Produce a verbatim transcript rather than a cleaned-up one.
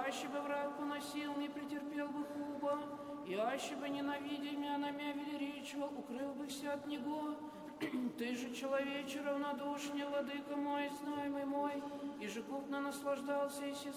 аще бы враг поносил, не претерпел бы хуба, и аще бы ненавидя меня на мя велеречивал, укрыл бы себя от него. Ты же, человече, равнодушнее, владыка мой, знаемый мой, и же купно наслаждался и